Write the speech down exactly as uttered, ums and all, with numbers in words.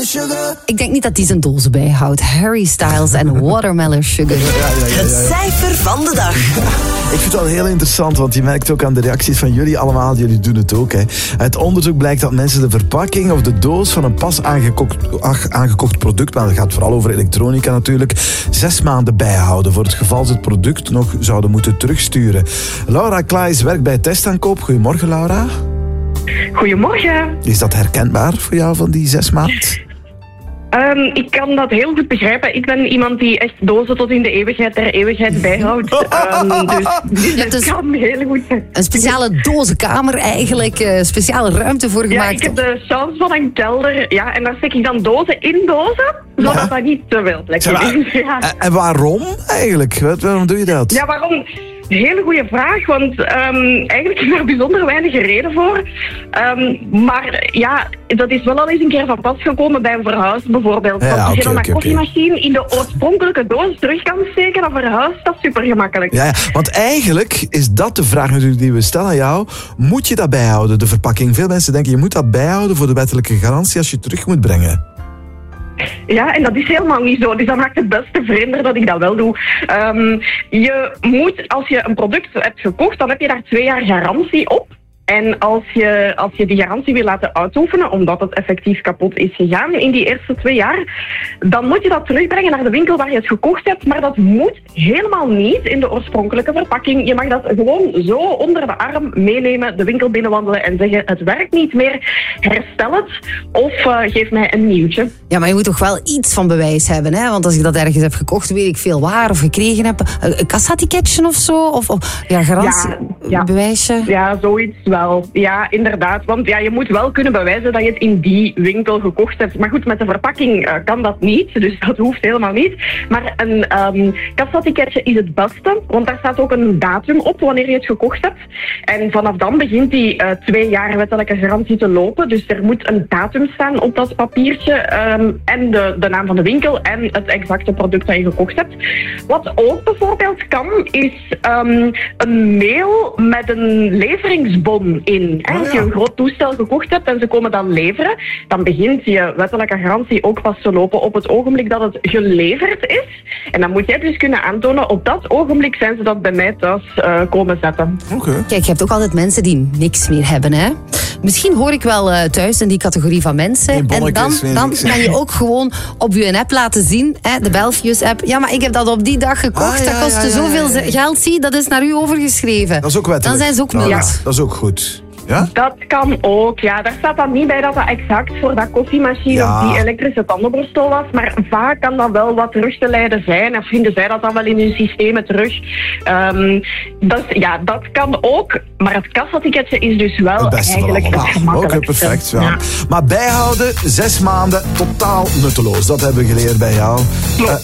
sugar. Ik denk niet dat die zijn dozen bijhoudt. Harry Styles en Watermelon Sugar. Ja, ja, ja, ja, ja. Het cijfer van de dag. Ik vind het wel heel interessant, want je merkt ook aan de reacties van jullie allemaal, jullie doen het ook. Hè. Uit onderzoek blijkt dat mensen de verpakking of de doos van een pas aangekocht, ach, aangekocht product, maar dat gaat vooral over elektronica natuurlijk, zes maanden bijhouden voor het geval ze het product nog zouden moeten terugsturen. Laura Klaes werkt bij Testaankoop. Goedemorgen, Laura. Goedemorgen. Is dat herkenbaar voor jou van die zes maanden? Um, ik kan dat heel goed begrijpen. Ik ben iemand die echt dozen tot in de eeuwigheid der eeuwigheid bijhoudt. Um, dus dus Ja, het dus kan heel goed zijn. een speciale dozenkamer eigenlijk, uh, speciale ruimte voor Ja, gemaakt. ik heb de chance van een kelder. Ja, en daar steek ik dan dozen in dozen, zodat Ja. dat niet te veel plek Zeg maar, is. Ja. en- En waarom eigenlijk? Wat- Waarom doe je dat? Ja, waarom? Hele goede vraag, want um, eigenlijk is er bijzonder weinig reden voor. Um, maar ja, dat is wel al eens een keer van pas gekomen bij een verhuis bijvoorbeeld. Ja, Want als je oké, dan een oké, oké. koffiemachine in de oorspronkelijke doos terug kan steken, dan verhuist dat super gemakkelijk. Ja, ja, want eigenlijk is dat de vraag natuurlijk die we stellen aan jou. Moet je dat bijhouden, de verpakking? Veel mensen denken, je moet dat bijhouden voor de wettelijke garantie als je het terug moet brengen. Ja, en dat is helemaal niet zo. Dus dat maakt het beste vreemder dat ik dat wel doe. Um, je moet, als je een product hebt gekocht, dan heb je daar twee jaar garantie op. En als je, als je die garantie wil laten uitoefenen, omdat het effectief kapot is gegaan in die eerste twee jaar, dan moet je dat terugbrengen naar de winkel waar je het gekocht hebt. Maar dat moet helemaal niet in de oorspronkelijke verpakking. Je mag dat gewoon zo onder de arm meenemen, de winkel binnenwandelen en zeggen, het werkt niet meer, herstel het of uh, geef mij een nieuwtje. Ja, maar je moet toch wel iets van bewijs hebben, hè? Want als ik dat ergens heb gekocht, weet ik veel waar of gekregen heb. Een kassatiketje of zo? Of, of ja, garantie, Ja, ja. bewijsje? Ja, zoiets wel. Ja, inderdaad. Want ja, je moet wel kunnen bewijzen dat je het in die winkel gekocht hebt. Maar goed, met de verpakking uh, kan dat niet. Dus dat hoeft helemaal niet. Maar een um, kassatiketje is het beste. Want daar staat ook een datum op wanneer je het gekocht hebt. En vanaf dan begint die uh, twee jaar wettelijke garantie te lopen. Dus er moet een datum staan op dat papiertje. Um, en de, de naam van de winkel en het exacte product dat je gekocht hebt. Wat ook bijvoorbeeld kan, is um, een mail met een leveringsbon in. Oh, Als ja. je een groot toestel gekocht hebt en ze komen dan leveren, dan begint je wettelijke garantie ook pas te lopen op het ogenblik dat het geleverd is. En dan moet jij dus kunnen aantonen, op dat ogenblik zijn ze dat bij mij thuis uh, komen zetten. Oké. Kijk, je hebt ook altijd mensen die niks meer hebben, hè? Misschien hoor ik wel uh, thuis in die categorie van mensen. Geen En dan, bonnetjes, geen dan niks. kan je ook gewoon op je app laten zien, hè, de Belfius-app. Ja, maar ik heb dat op die dag gekocht. Ah, ja, dat kostte ja, ja, zoveel ja, ja. geld. Zie, dat is naar u overgeschreven. Dat is ook wettelijk. Dan zijn ze ook Nou, mild. ja, dat is ook goed. Ja? Dat kan ook, ja. Daar staat dan niet bij dat dat exact voor dat koffiemachine Ja. of die elektrische tandenborstel was, maar vaak kan dat wel wat terug te leiden zijn. En vinden zij dat dan wel in hun systemen terug. Um, dat, ja, dat kan ook, maar het kassatiketje is dus wel Het beste van eigenlijk het allemaal. Oké, gemakkelijkste. perfect. Ja. Ja. Maar bijhouden, zes maanden, totaal nutteloos. Dat hebben we geleerd bij jou. Klopt. Eh,